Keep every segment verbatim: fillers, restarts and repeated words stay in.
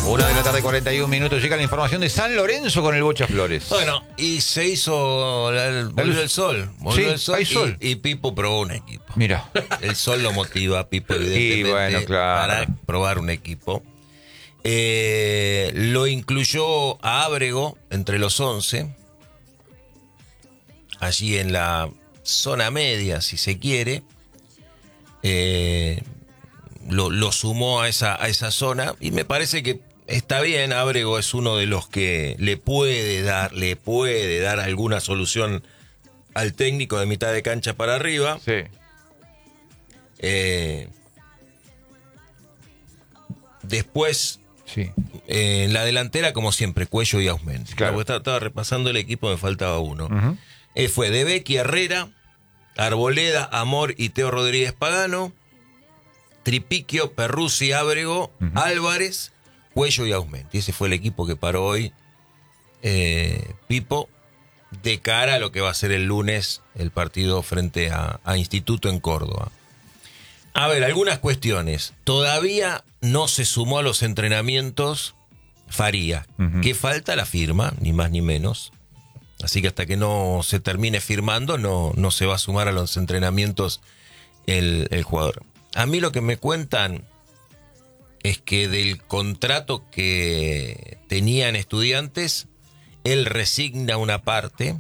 Una de la tarde, cuarenta y un minutos. Llega la información de San Lorenzo con el Bocha Flores. Bueno, y se hizo. El, volvió el sol. Volvió Sí, el sol, hay sol. Y, y Pipo probó un equipo. Mira. El sol lo motiva a Pipo, evidentemente, Y bueno, claro. para probar un equipo. Eh, lo incluyó a Ábrego entre los once. Allí en la zona media, si se quiere. Eh, lo, lo sumó a esa, a esa zona. Y me parece que está bien. Ábrego es uno de los que le puede dar, le puede dar alguna solución al técnico de mitad de cancha para arriba. Sí. Eh, después, Sí. eh, en la delantera, como siempre, Cuello y Ausmendi. Claro. Estaba, estaba repasando el equipo, me faltaba uno. Uh-huh. Eh, fue De Becchi, Herrera, Arboleda, Amor y Teo Rodríguez Pagano, Tripiquio, Perruzzi, Ábrego, Uh-huh. Álvarez, Cuello y Ausmendi. Ese fue el equipo que paró hoy eh, Pipo, de cara a lo que va a ser el lunes el partido frente a, a Instituto en Córdoba. A ver, algunas cuestiones. Todavía no se sumó a los entrenamientos Faría. Uh-huh. ¿Qué falta? La firma, ni más ni menos. Así que hasta que no se termine firmando, no, no se va a sumar a los entrenamientos el, el jugador. A mí lo que me cuentan es que del contrato que tenían Estudiantes, él resigna una parte,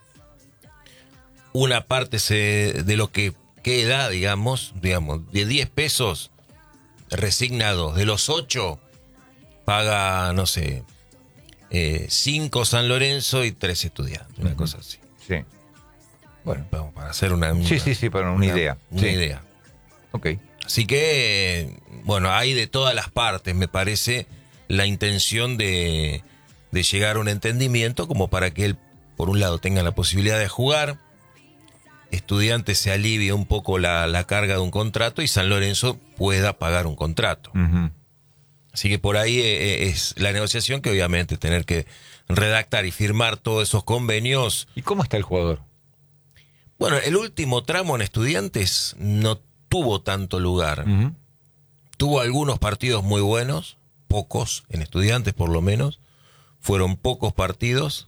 una parte se, de lo que queda, digamos, digamos, de diez pesos, resigna dos. De los ocho, paga, no sé, eh, cinco San Lorenzo y tres Estudiantes, una uh-huh. cosa así. Sí. Bueno, Vamos, para hacer una, una... Sí, sí, sí, para una, una idea. Una sí. idea. Ok. Así que, bueno, hay de todas las partes, me parece, la intención de, de llegar a un entendimiento como para que él, por un lado, tenga la posibilidad de jugar, Estudiantes se alivie un poco la, la carga de un contrato y San Lorenzo pueda pagar un contrato. Uh-huh. Así que por ahí es la negociación, que obviamente tener que redactar y firmar todos esos convenios. ¿Y cómo está el jugador? Bueno, el último tramo en Estudiantes no tuvo tanto lugar. Uh-huh. Tuvo algunos partidos muy buenos, pocos, en Estudiantes por lo menos. Fueron pocos partidos.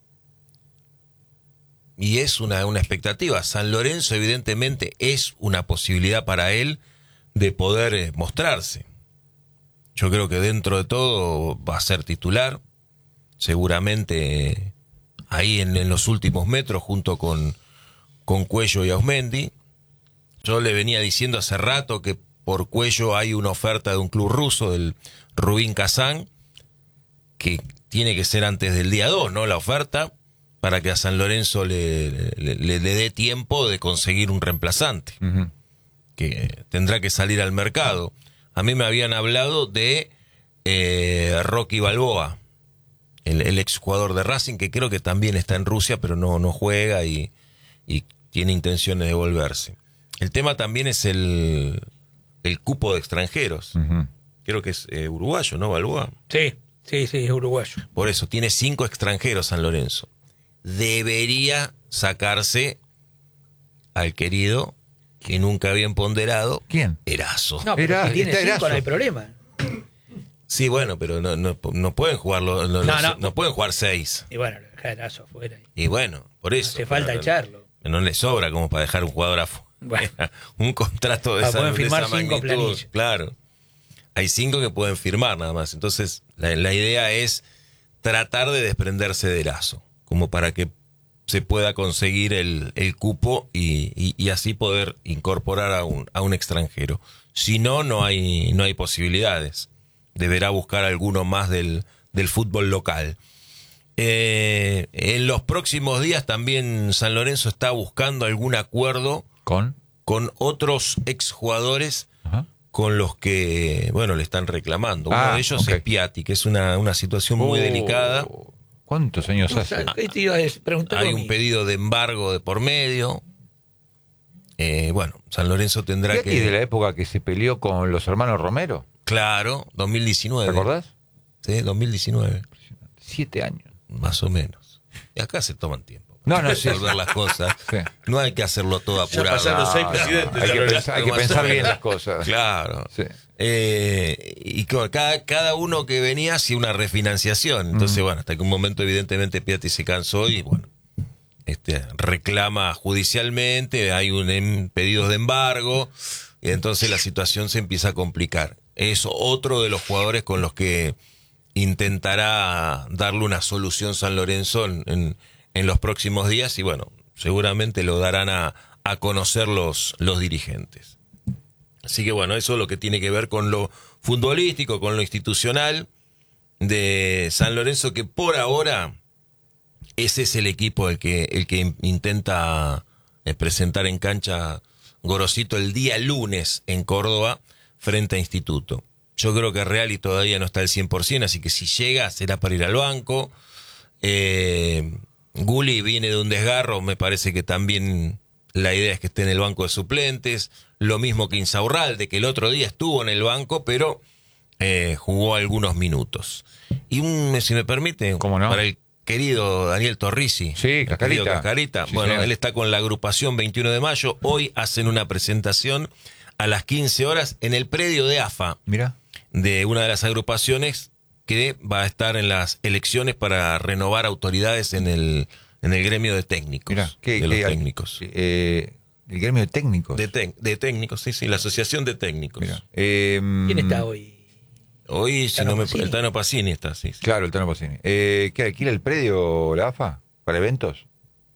Y es una, una expectativa. San Lorenzo evidentemente es una posibilidad para él de poder eh, mostrarse. Yo creo que dentro de todo va a ser titular. Seguramente eh, ahí en, en los últimos metros junto con, con Cuello y Ausmendi. Yo le venía diciendo hace rato que por Cuello hay una oferta de un club ruso, del Rubin Kazán, que tiene que ser antes del día dos, ¿no? La oferta, para que a San Lorenzo le, le, le, le dé tiempo de conseguir un reemplazante, uh-huh. que tendrá que salir al mercado. A mí me habían hablado de eh, Rocky Balboa, el, el exjugador de Racing, que creo que también está en Rusia, pero no, no juega y, y tiene intenciones de volverse. El tema también es el, el cupo de extranjeros. Uh-huh. Creo que es eh, uruguayo, ¿no, Balboa? Sí, sí, sí, es uruguayo. Por eso, tiene cinco extranjeros San Lorenzo. Debería sacarse al querido, que nunca habían ponderado. ¿Quién? Erazo. No, pero Era, si tiene cinco Erazo. no hay problema. Sí, bueno, pero no, no, no pueden jugarlo, no, No, no. no pueden jugar seis. Y bueno, dejar Erazo afuera. Y bueno, por eso. No hace falta no, echarlo. No le sobra como para dejar un jugador afuera. Bueno. Un contrato de Ah, esa, pueden de firmar esa cinco magnitud. planillas. Claro. Hay cinco que pueden firmar nada más. Entonces, la, la idea es tratar de desprenderse de Erazo, como para que se pueda conseguir el, el cupo y, y, y así poder incorporar a un, a un extranjero. Si no, no hay, no hay posibilidades. Deberá buscar alguno más del, del fútbol local. Eh, en los próximos días también San Lorenzo está buscando algún acuerdo ¿Con? con otros exjugadores Ajá. con los que, bueno, le están reclamando. Uno Ah, de ellos okay. es Piatti, que es una, una situación muy Oh, delicada. ¿Cuántos años hace? ¿Qué te iba a preguntar? Hay un pedido de embargo de por medio. Eh, bueno, San Lorenzo tendrá Piatti que... de la época que se peleó con los hermanos Romero. Claro, dos mil diecinueve. ¿Te acordás? Sí, dos mil diecinueve. Siete años. Más o menos. Y acá se toman tiempo. No, no, Hay que sí. resolver las cosas. Sí. No hay que hacerlo todo Ya apurado. pasaron seis No, presidentes. no, hay que San pensar, hay que Lorenzo. pensar bien las cosas. Claro. Sí. Eh, y como cada, cada uno que venía hacía una refinanciación. Entonces, uh-huh. bueno, hasta que un momento evidentemente Piatti se cansó y bueno, este, reclama judicialmente, hay un em, pedidos de embargo y entonces la situación se empieza a complicar. Es otro de los jugadores con los que intentará darle una solución San Lorenzo en, en, en los próximos días y bueno, seguramente lo darán a, a conocer los, los dirigentes. Así que bueno, eso es lo que tiene que ver con lo futbolístico, con lo institucional de San Lorenzo, que por ahora ese es el equipo el que, el que intenta presentar en cancha Gorosito el día lunes en Córdoba frente a Instituto. Yo creo que Reali todavía no está al cien por ciento, así que si llega será para ir al banco. Eh, Gulli viene de un desgarro, me parece que también la idea es que esté en el banco de suplentes. Lo mismo que Insaurralde, que el otro día estuvo en el banco, pero eh, jugó algunos minutos. Y un, si me permite, ¿Cómo no? para el querido Daniel Torrisi. Sí, Cascarita. Cascarita. Sí, bueno, señor. Él está con la agrupación veintiuno de mayo. Hoy hacen una presentación a las quince horas en el predio de A F A. Mira. De una de las agrupaciones que va a estar en las elecciones para renovar autoridades en el, en el gremio de técnicos. Mira, ¿qué, de qué los hay? técnicos. Eh, el gremio de técnicos. De, tec- de técnicos, sí, sí, la asociación de técnicos. Mira. Eh, ¿Quién está hoy? Hoy, si Tano no me Pacini. el Tano Pacini está, sí. sí. Claro, el Tano Pacini. Eh, ¿Qué alquila el predio la A F A para eventos?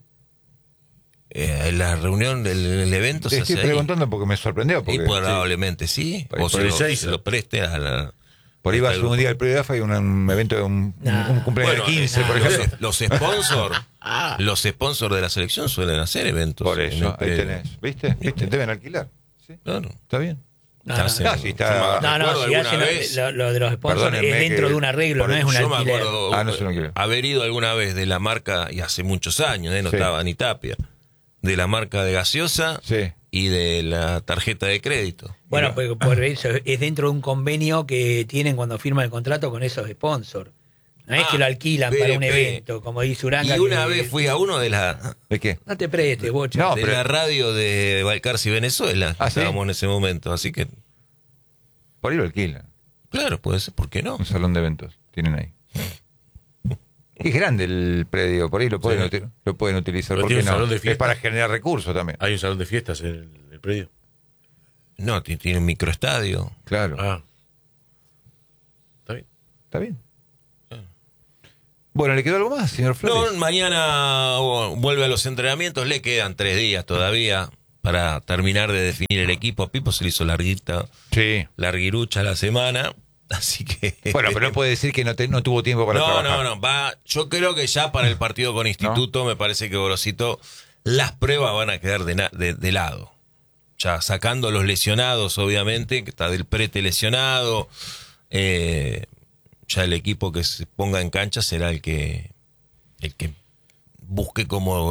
Eh, la reunión del el evento Te se estoy hace ahí. preguntando porque me sorprendió. Porque, Y probablemente sí. Por- O por se el lo, seis. se lo preste a la... por ahí va a esta ser un día al predio de A F A y un, un evento de un, Nah. un cumpleaños Bueno, de quince, eh, por nah. ejemplo. Los, los sponsors, los sponsors de la selección suelen hacer eventos. Por en eso, el ahí predio. tenés. ¿Viste? ¿Viste? Deben alquilar. ¿Sí? Claro. ¿Está bien? No, Ya no, sé. Ah, sí, está- No, no, Recuerdo si alguna hacen vez- lo, lo de los sponsors es Perdónenme dentro que- de un arreglo, por no es un Yo me alquiler. acuerdo Ah, no se lo quiero. haber ido alguna vez de la marca, y hace muchos años, ¿eh? no Sí. estaba ni Tapia, de la marca de gaseosa Sí. y de la tarjeta de crédito. Bueno, pues por eso es dentro de un convenio que tienen cuando firman el contrato con esos sponsors. No es Ah, que lo alquilan ve, para un ve. evento, como dice Uranga. Y una que- vez fui a uno de la, ¿De qué? No te prestes, bocha. No, de pero- la radio de Balcarce, Venezuela. ¿Ah, sí? Estábamos en ese momento, así que, Por ahí lo alquilan. claro, puede ser, ¿por qué no? Un salón de eventos. Tienen ahí. Es grande el predio, por ahí lo pueden, Sí. uti- lo pueden utilizar. Pero ¿Por tiene qué un no? salón de Es fiesta. para generar recursos también. Hay un salón de fiestas en el, el predio. No, ti- tiene un microestadio. Claro. Ah. Está bien. ¿Está bien? Bueno, ¿le quedó algo más, señor Flores? No, mañana oh, vuelve a los entrenamientos, le quedan tres días todavía para terminar de definir el equipo. A Pipo se le hizo larguita, Sí. larguirucha la semana, así que... Bueno, pero no puede decir que no, te- no tuvo tiempo para no, trabajar. no, no, va, yo creo que ya para el partido con Instituto me parece que Gorosito, las pruebas van a quedar de, na- de, de lado. Ya sacando los lesionados, obviamente, que está del prete lesionado, eh, ya el equipo que se ponga en cancha será el que, el que busque como